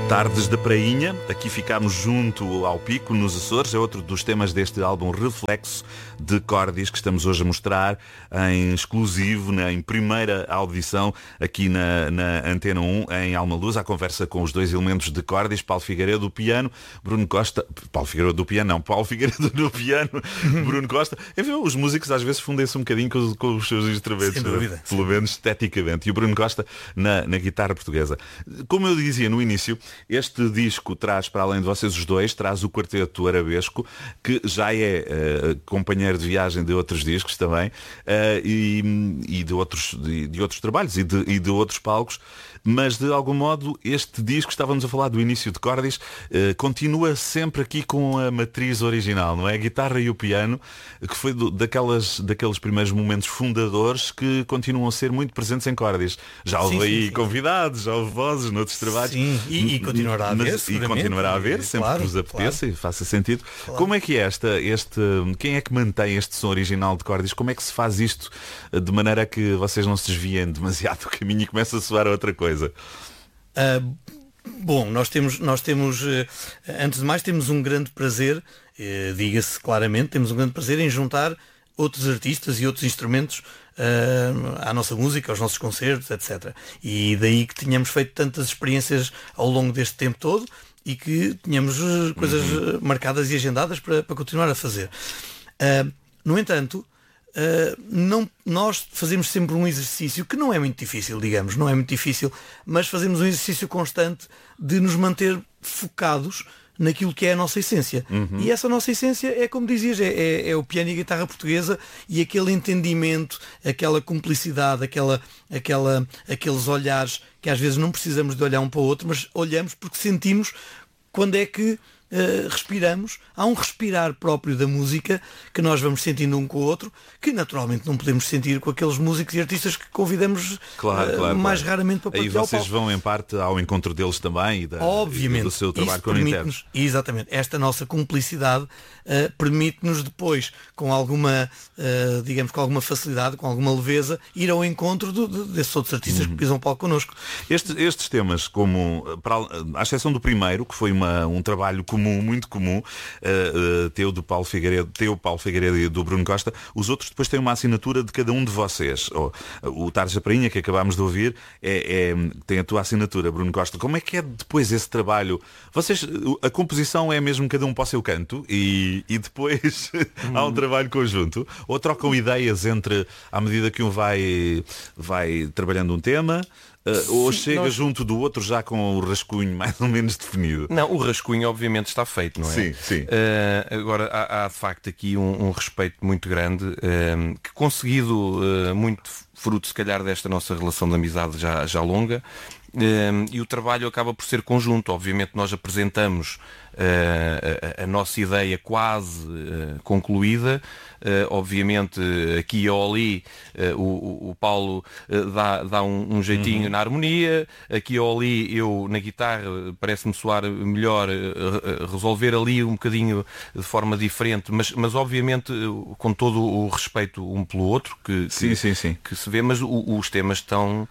Tardes da Prainha, aqui ficámos junto ao Pico, nos Açores, é outro dos temas deste álbum Reflexo de Cordis que estamos hoje a mostrar em exclusivo, em primeira audição aqui na Antena 1 em Almaluz, à conversa com os dois elementos de Cordis, Paulo Figueiredo do piano, Bruno Costa, Paulo Figueiredo do piano, não, Paulo Figueiredo do piano, Bruno Costa. Enfim, os músicos às vezes fundem-se um bocadinho com os seus instrumentos, sem dúvida, pelo menos esteticamente, e o Bruno Costa na guitarra portuguesa. Como eu dizia no início, este disco traz, para além de vocês os dois, traz o Quarteto Arabesco, que já é companheiro de viagem de outros discos também, e de outros trabalhos e de outros palcos, mas de algum modo este disco, estávamos a falar do início de Cordis, continua sempre aqui com a matriz original, não é? A guitarra e o piano, que foi daqueles primeiros momentos fundadores que continuam a ser muito presentes em Cordis. Já houve aí convidados, já houve vozes noutros trabalhos. Sim, e continuará a haver, e continuará a haver, sempre que vos apeteça e faça sentido. Claro. Como é que é quem é que mantém este som original de Cordis? Como é que se faz isto de maneira a que vocês não se desviem demasiado do caminho e comece a soar a outra coisa? Bom, nós temos antes de mais temos um grande prazer, diga-se claramente, temos um grande prazer em juntar outros artistas e outros instrumentos à nossa música, aos nossos concertos, etc. E daí que tínhamos feito tantas experiências ao longo deste tempo todo e que tínhamos coisas marcadas e agendadas para continuar a fazer. No entanto, nós fazemos sempre um exercício que não é muito difícil, digamos, não é muito difícil, mas fazemos um exercício constante de nos manter focados naquilo que é a nossa essência. E essa nossa essência é, como dizias, é o piano e a guitarra portuguesa, e aquele entendimento, aquela cumplicidade, aqueles olhares que às vezes não precisamos de olhar um para o outro, mas olhamos porque sentimos quando é que respiramos. Há um respirar próprio da música que nós vamos sentindo um com o outro, que naturalmente não podemos sentir com aqueles músicos e artistas que convidamos mais raramente para partilhar. Aí vocês vão em parte ao encontro deles também e do seu trabalho com o interno. Exatamente, esta nossa cumplicidade permite-nos depois, com alguma digamos, com alguma facilidade, com alguma leveza, ir ao encontro desses outros artistas que pisam o palco connosco. Estes temas, como à exceção do primeiro, que foi um trabalho muito comum, teu Paulo Figueiredo e do Bruno Costa, os outros depois têm uma assinatura de cada um de vocês. O Tarja Prainha, que acabámos de ouvir, tem a tua assinatura, Bruno Costa. Como é que é depois esse trabalho? A composição é mesmo cada um para o seu canto e depois há um trabalho conjunto? Ou trocam ideias à medida que um vai trabalhando um tema? Ou chega junto do outro já com o rascunho mais ou menos definido? Não, o rascunho obviamente está feito, não é? Sim. Agora há de facto aqui um respeito muito grande, que conseguido muito fruto se calhar desta nossa relação de amizade já longa, e o trabalho acaba por ser conjunto. Obviamente nós apresentamos a nossa ideia quase concluída. Obviamente aqui ou ali o Paulo dá um jeitinho na harmonia, aqui ou ali eu na guitarra parece-me soar melhor resolver ali um bocadinho de forma diferente, mas obviamente com todo o respeito um pelo outro que se vê, mas os temas estão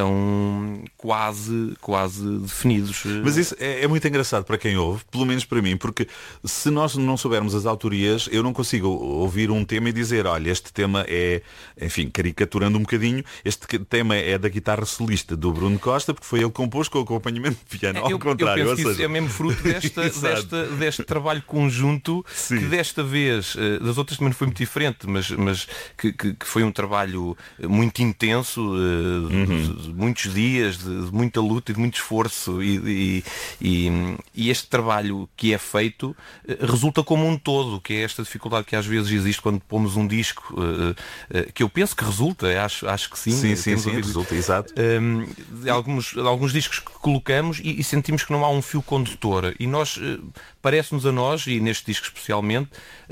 quase definidos. Mas isso é muito engraçado para quem ouve, pelo menos para mim, porque se nós não soubermos as autorias, eu não consigo ouvir um tema e dizer, olha, este tema é, enfim, caricaturando um bocadinho, este tema é da guitarra solista do Bruno Costa, porque foi ele que compôs com o acompanhamento de piano. Ao contrário, eu penso que isso é mesmo fruto deste trabalho conjunto, que desta vez, das outras também não foi muito diferente, mas que foi um trabalho muito intenso, de muitos dias, de muita luta e de muito esforço, e este trabalho que é feito resulta como um todo, que é esta dificuldade que às vezes existe quando pomos um disco, que eu penso que resulta, acho que sim. Sim, resulta, exato. Alguns discos que colocamos e sentimos que não há um fio condutor, e nós, parece-nos a nós, e neste disco especialmente,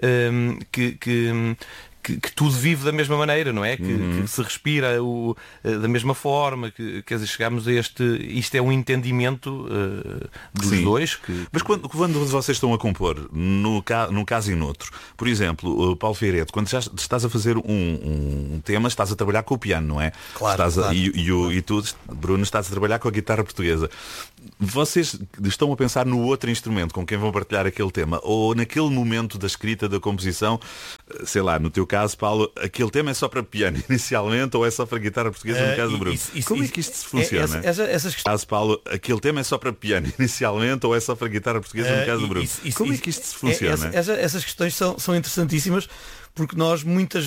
que tudo vive da mesma maneira, não é? Que se respira da mesma forma, quer dizer, chegamos a isto é um entendimento dos dois. Mas quando vocês estão a compor, num caso e noutro, por exemplo, o Paulo Figueiredo, quando já estás a fazer um tema, estás a trabalhar com o piano, não é? Claro. E tu, Bruno, estás a trabalhar com a guitarra portuguesa. vocês estão a pensar no outro instrumento com quem vão partilhar aquele tema, ou naquele momento da escrita, da composição, sei lá, no teu caso, Paulo, aquele tema é só para piano inicialmente, ou é só para guitarra portuguesa, no caso do Bruno? Como é que isto funciona? Caso, Paulo, aquele tema é só para piano inicialmente, ou é só para guitarra portuguesa, no caso do Bruno? Como é que isto funciona? Essas questões são interessantíssimas, porque nós muitas